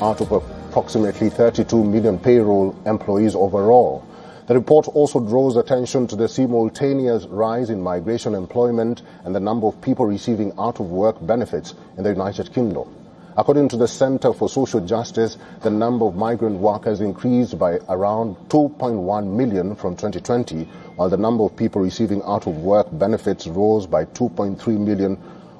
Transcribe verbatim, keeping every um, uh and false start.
out of approximately thirty-two million payroll employees overall. The report also draws attention to the simultaneous rise in migration employment and the number of people receiving out-of-work benefits in the United Kingdom. According to the Center for Social Justice, the number of migrant workers increased by around two point one million from twenty twenty, while the number of people receiving out-of-work benefits rose by two point three million